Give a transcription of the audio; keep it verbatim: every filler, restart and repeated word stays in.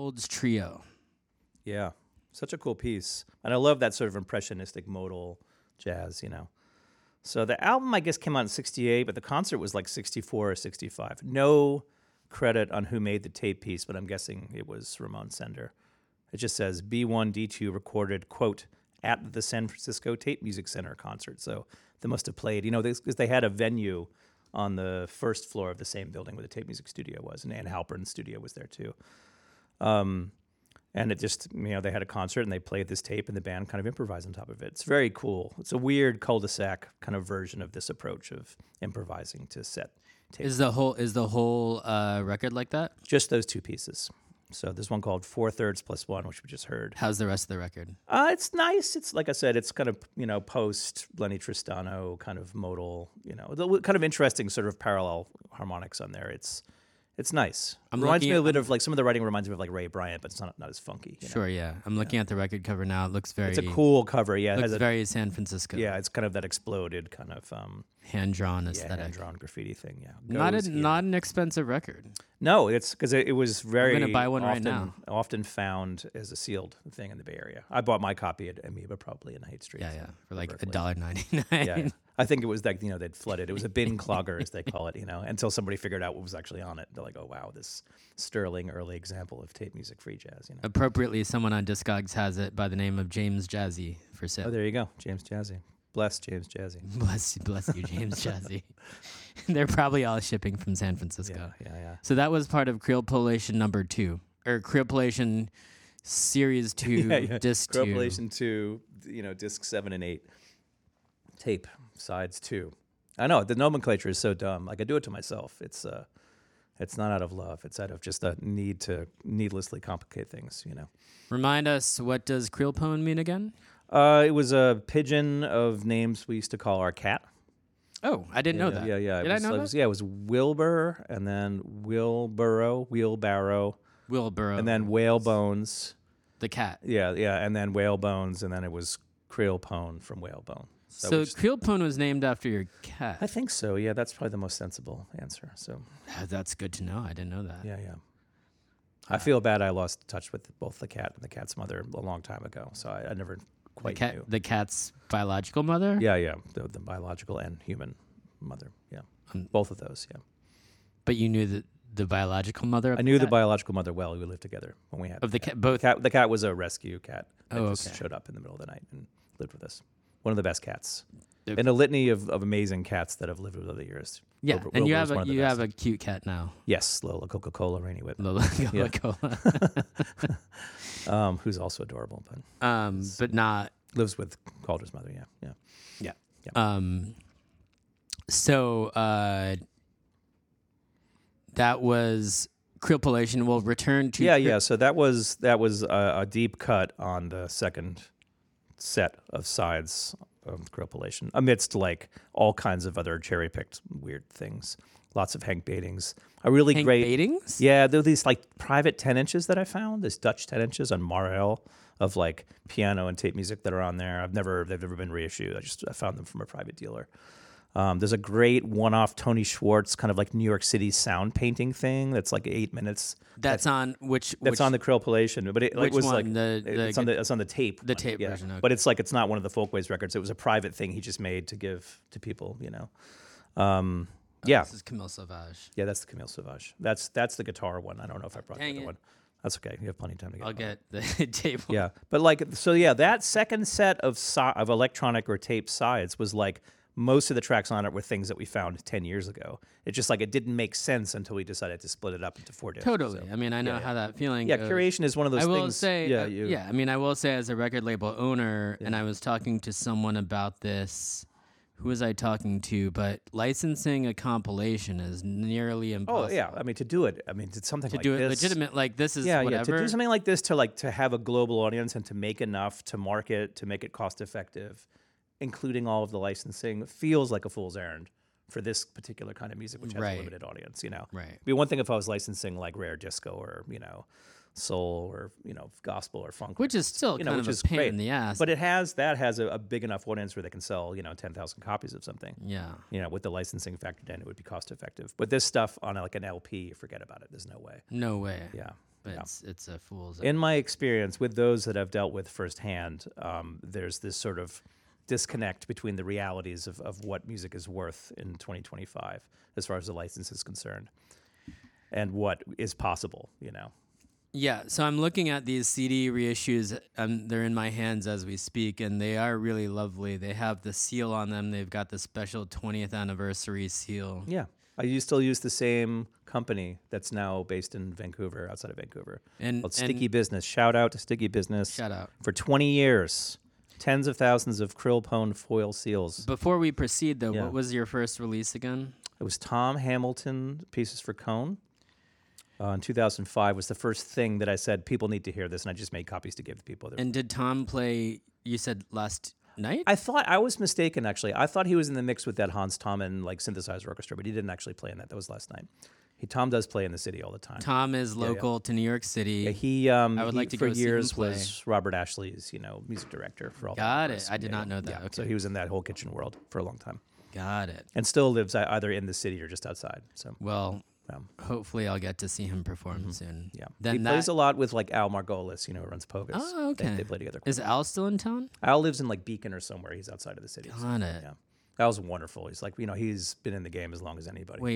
Olds Trio. Yeah, such a cool piece. And I love that sort of impressionistic modal jazz, you know. So the album, I guess, came out in sixty-eight, but the concert was like sixty-four or sixty-five. No credit on who made the tape piece, but I'm guessing it was Ramon Sender. It just says B one D two recorded, quote, at the San Francisco Tape Music Center concert. So they must have played, you know, because they had a venue on the first floor of the same building where the tape music studio was, and Ann Halpern's studio was there too. Um, and it just, you know, they had a concert and they played this tape and the band kind of improvised on top of it. It's very cool. It's a weird cul-de-sac kind of version of this approach of improvising to set tape. Is the whole is the whole uh, record like that? Just those two pieces. So there's one called Four Thirds Plus One, which we just heard. How's the rest of the record? Uh, it's nice. It's like I said, it's kind of, you know, post Lenny Tristano kind of modal, you know, the kind of interesting sort of parallel harmonics on there. It's it's nice. I'm reminds looking me a at- bit of like some of the writing reminds me of like Ray Bryant, but it's not not as funky. You know? Sure, yeah. I'm looking at the record cover now. It looks very It's a cool cover. Yeah, it looks has a, very San Francisco. yeah, it's kind of that exploded kind of um, hand drawn yeah, aesthetic. hand drawn graffiti thing. Yeah, Not Goes a, in. not an expensive record. No, it's because it, it was very. gonna buy one right often, now. Often found as a sealed thing in the Bay Area. I bought my copy at Amoeba probably in Haight Street. Yeah, yeah, for like a Berkeley. dollar ninety nine. Yeah, yeah. I think it was like, you know, they'd flooded. It was a bin clogger, as they call it, you know, until somebody figured out what was actually on it. They're like, oh, wow, this sterling early example of tape music free jazz, you know. Appropriately, someone on Discogs has it by the name of James Jazzy for sale. Oh, there you go. James Jazzy. Bless James Jazzy. Bless, bless you, James Jazzy. They're probably all shipping from San Francisco. Yeah, yeah, yeah. So that was part of Creolpolation number two, or Creolpolation series two, yeah, yeah. disc two. Compilation two, you know, disc seven and eight. Tape, sides two. I know, the nomenclature is so dumb. Like, I do it to myself. It's uh, it's not out of love. It's out of just a need to needlessly complicate things, you know. Remind us, what does Creolpone mean again? Uh, it was a pigeon of names we used to call our cat. Oh, I didn't know Yeah, that. Yeah, yeah. It Did was, I know it that? was- yeah, it was Wilbur, and then Wilburo, Wheelbarrow, Wilbur. and then Whalebones. the cat. Yeah, yeah, and then Whalebones, and then it was Creolpone from Whalebone. So, So we just- Creolpone was named after your cat. I think so. Yeah, that's probably the most sensible answer. So, Ah, That's good to know. I didn't know that. yeah, yeah. I feel bad. I lost touch with both the cat and the cat's mother a long time ago. So I, I never The quite cat, knew. the cat's biological mother. Yeah, yeah. The, the biological and human mother. Yeah, Um, both of those. Yeah. But you knew the the biological mother. Of I knew the cat? biological mother well. We lived together when we had of the cat. cat. Both. The cat, the cat was a rescue cat that Oh, just okay. showed up in the middle of the night and lived with us. One of the best cats. The- In a litany of, of amazing cats that have lived with over the years. Yeah, Wilbur- and you Wilbur have was a one of the you best. have a cute cat now, Yes, Lola Coca-Cola Rainy Whip, Lola Yeah. Cola. um, who's also adorable, but um, but not. lives with Calder's mother. Yeah, yeah. Um. So uh, that was Creolpolation. We'll return to Yeah, Cre- yeah. So that was that was a, a deep cut on the second set of sides of Creolpolation, amidst like all kinds of other cherry picked weird things. Lots of Hank Batings. A really Hank great. Batings? Yeah, there are these like private ten inches that I found. These Dutch ten inches on Marel of like piano and tape music that are on there. I've never they've never been reissued. I just I found them from a private dealer. Um, there's a great one-off Tony Schwartz kind of like New York City sound painting thing that's like eight minutes. That's on which. That's which, on the Creolpolation, but it like, which was one? like The- the it's on the it's on the tape. the one, tape yeah. version, okay. But it's like it's not one of the Folkways records. It was a private thing he just made to give to people. You know. Um, yeah, This is Camille Sauvage. yeah, that's the Camille Sauvage. That's that's the guitar one. I don't know if I brought Dang the other it. one. That's okay. You have plenty of time to get. I'll it. get the table. Yeah, but like so, yeah. That second set of si- of electronic or tape sides was like most of the tracks on it were things that we found ten years ago. It's just like it didn't make sense until we decided to split it up into four discs. Totally. So, I mean, I know yeah, how that feeling. yeah, goes. curation is one of those I will things. say, yeah, uh, you, yeah. I mean, I will say, as a record label owner, and I was talking to someone about this. Who was I talking to? But licensing a compilation is nearly impossible. Oh yeah, I mean to do it. I mean to something to like do it this. legitimate, like this is Yeah, whatever. yeah. To do something like this, to like to have a global audience and to make enough to market, to make it cost effective, including all of the licensing, feels like a fool's errand for this particular kind of music, which has Right. a limited audience. You know, Right. It'd be one thing if I was licensing like rare disco or you know, soul or you know, gospel or funk, Which is still you know, kind which of is a pain great. in the ass. But it has that has a, a big enough audience where they can sell you know ten thousand copies of something. yeah. You know, with the licensing factored in, it would be cost effective. But this stuff on like an L P, you forget about it. There's no way. No way. Yeah, but Yeah. it's it's a fool's. In my experience with those that I've dealt with firsthand, um, there's this sort of disconnect between the realities of, of what music is worth in twenty twenty-five as far as the license is concerned and what is possible, you know. Yeah, so I'm looking at these C D reissues. Um, they're in my hands as we speak, and they are really lovely. They have the seal on them. They've got the special twentieth anniversary seal. Yeah. I used still use the same company that's now based in Vancouver, outside of Vancouver. And, Called and Sticky Business. Shout out to Sticky Business. shout out. For twenty years, tens of thousands of krill pone foil seals. Before we proceed, though, Yeah. what was your first release again? It was Tom Hamilton, Pieces for Cone. Uh, in two thousand five was the first thing that I said, people need to hear this, and I just made copies to give to people. And did Tom play, you said last night? I thought, I was mistaken, actually. I thought he was in the mix with that Hans Tommen, like, synthesizer orchestra, but he didn't actually play in that. That was last night. He, Tom does play in the city all the time. Tom is yeah. local to New York City. Yeah, he, um, I would he, like to for go see him years play. was Robert Ashley's, you know, music director for all the Got it. operas. I did Yeah, not know that. yeah. Okay. So he was in that whole kitchen world for a long time. Got it. And still lives ei- either in the city or just outside. So, Well, um, hopefully I'll get to see him perform soon. yeah. Then he that, plays a lot with, like, Al Margolis, you know, who runs Pogus. Oh, They- okay. They, play together. Is Al still in town? Al lives in, like, Beacon or somewhere. He's outside of the city. So, Got it. yeah. Al's wonderful. He's like, you know, he's been in the game as long as anybody. Wait,